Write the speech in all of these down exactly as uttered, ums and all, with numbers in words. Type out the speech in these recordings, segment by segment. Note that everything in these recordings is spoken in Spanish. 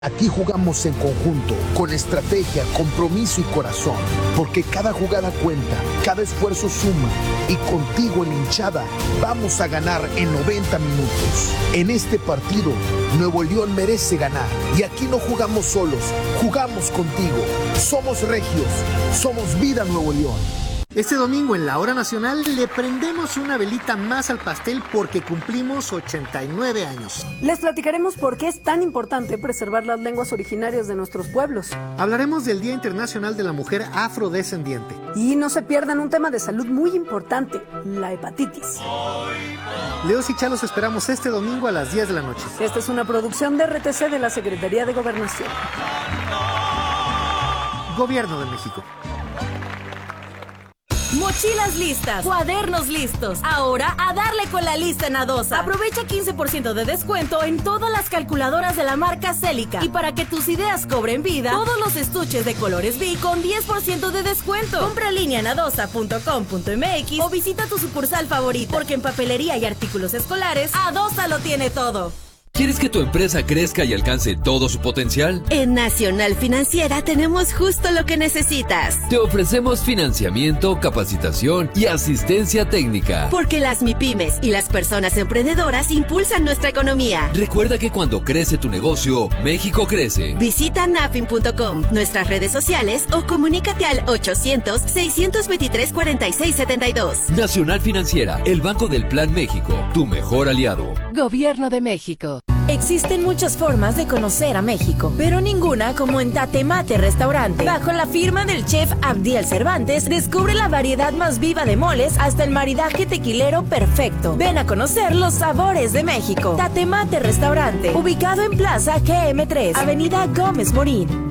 Aquí jugamos en conjunto, con estrategia, compromiso y corazón, porque cada jugada cuenta, cada esfuerzo suma, y contigo en hinchada vamos a ganar en noventa minutos. En este partido, Nuevo León merece ganar, y aquí no jugamos solos, jugamos contigo. Somos regios, somos vida Nuevo León. Este domingo en la Hora Nacional le prendemos una velita más al pastel porque cumplimos ochenta y nueve años. Les platicaremos por qué es tan importante preservar las lenguas originarias de nuestros pueblos. Hablaremos del Día Internacional de la Mujer Afrodescendiente. Y no se pierdan un tema de salud muy importante, la hepatitis. Leos y Chalos esperamos este domingo a las diez de la noche. Esta es una producción de R T C de la Secretaría de Gobernación. Gobierno de México. Mochilas listas, cuadernos listos. Ahora a darle con la lista en Adosa. Aprovecha quince por ciento de descuento en todas las calculadoras de la marca Celica. Y para que tus ideas cobren vida, todos los estuches de colores V con diez por ciento de descuento. Compra en línea en adosa punto com punto m x o visita tu sucursal favorita, porque en papelería y artículos escolares, Adosa lo tiene todo. ¿Quieres que tu empresa crezca y alcance todo su potencial? En Nacional Financiera tenemos justo lo que necesitas. Te ofrecemos financiamiento, capacitación y asistencia técnica. Porque las MIPYMES y las personas emprendedoras impulsan nuestra economía. Recuerda que cuando crece tu negocio, México crece. Visita nafin punto com, nuestras redes sociales o comunícate al ochocientos, seiscientos veintitrés, cuarenta y seis setenta y dos. Nacional Financiera, el Banco del Plan México, tu mejor aliado. Gobierno de México. Existen muchas formas de conocer a México, pero ninguna como en Tatemate Restaurante. Bajo la firma del chef Abdiel Cervantes, descubre la variedad más viva de moles hasta el maridaje tequilero perfecto. Ven a conocer los sabores de México. Tatemate Restaurante, ubicado en Plaza G M tres, Avenida Gómez Morín.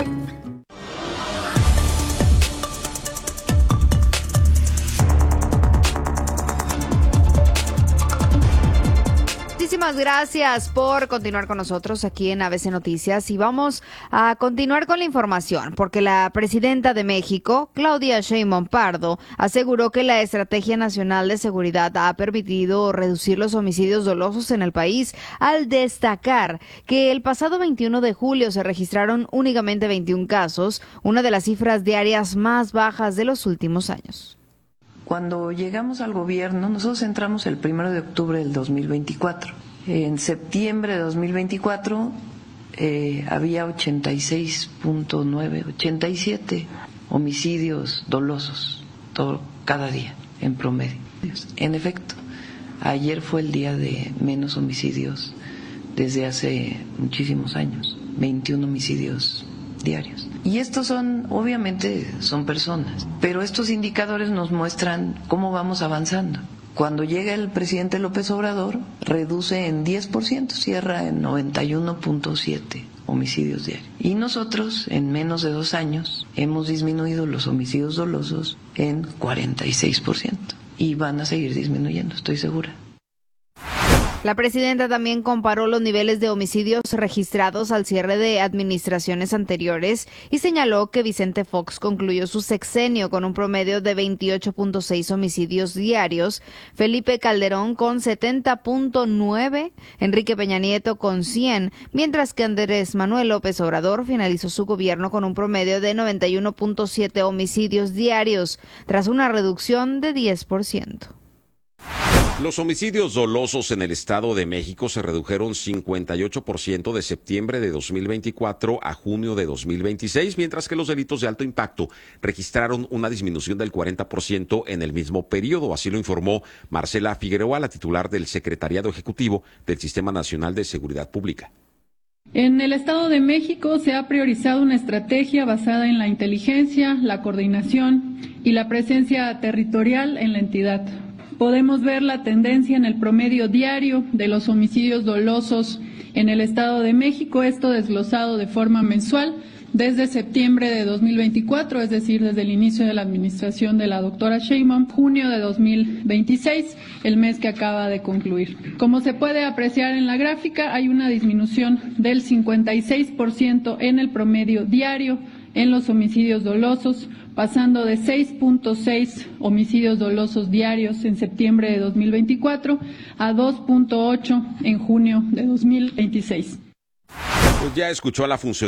Muchísimas gracias por continuar con nosotros aquí en A B C Noticias y vamos a continuar con la información porque la presidenta de México, Claudia Sheinbaum Pardo, aseguró que la Estrategia Nacional de Seguridad ha permitido reducir los homicidios dolosos en el país al destacar que el pasado veintiuno de julio se registraron únicamente veintiún casos, una de las cifras diarias más bajas de los últimos años. Cuando llegamos al gobierno, nosotros entramos el primero de octubre del dos mil veinticuatro. En septiembre de dos mil veinticuatro eh, había ochenta y seis punto nueve, ochenta y siete homicidios dolosos todo, cada día en promedio. En efecto, ayer fue el día de menos homicidios desde hace muchísimos años, veintiún homicidios diarios. Y estos son, obviamente, son personas, pero estos indicadores nos muestran cómo vamos avanzando. Cuando llega el presidente López Obrador, reduce en diez por ciento, cierra en noventa y uno punto siete homicidios diarios. Y nosotros, en menos de dos años, hemos disminuido los homicidios dolosos en cuarenta y seis por ciento. Y van a seguir disminuyendo, estoy segura. La presidenta también comparó los niveles de homicidios registrados al cierre de administraciones anteriores y señaló que Vicente Fox concluyó su sexenio con un promedio de veintiocho punto seis homicidios diarios, Felipe Calderón con setenta punto nueve, Enrique Peña Nieto con cien, mientras que Andrés Manuel López Obrador finalizó su gobierno con un promedio de noventa y uno punto siete homicidios diarios, tras una reducción de diez por ciento. Los homicidios dolosos en el Estado de México se redujeron cincuenta y ocho por ciento de septiembre de dos mil veinticuatro a junio de dos mil veintiséis, mientras que los delitos de alto impacto registraron una disminución del cuarenta por ciento en el mismo periodo. Así lo informó Marcela Figueroa, la titular del Secretariado Ejecutivo del Sistema Nacional de Seguridad Pública. En el Estado de México se ha priorizado una estrategia basada en la inteligencia, la coordinación y la presencia territorial en la entidad. Podemos ver la tendencia en el promedio diario de los homicidios dolosos en el Estado de México, esto desglosado de forma mensual desde septiembre de dos mil veinticuatro, es decir, desde el inicio de la administración de la doctora Sheinbaum, junio de dos mil veintiséis, el mes que acaba de concluir. Como se puede apreciar en la gráfica, hay una disminución del cincuenta y seis por ciento en el promedio diario en los homicidios dolosos, pasando de seis punto seis homicidios dolosos diarios en septiembre de dos mil veinticuatro a dos punto ocho en junio de dos mil veintiséis. Pues ya escuchó a la funcionaria